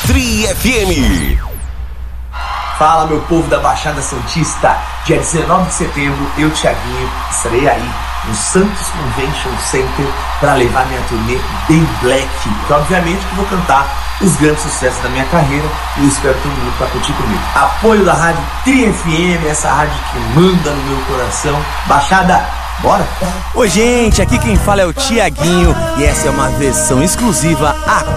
Tri FM. Fala, meu povo da Baixada Santista. Dia 19 de setembro, eu, Thiaguinho, estarei aí no Santos Convention Center para levar minha turnê Day Black. Então, obviamente que vou cantar os grandes sucessos da minha carreira e eu espero todo mundo para curtir comigo. Apoio da rádio Tri FM, essa rádio que manda no meu coração. Baixada, bora? Oi, gente, aqui quem fala é o Thiaguinho e essa é uma versão exclusiva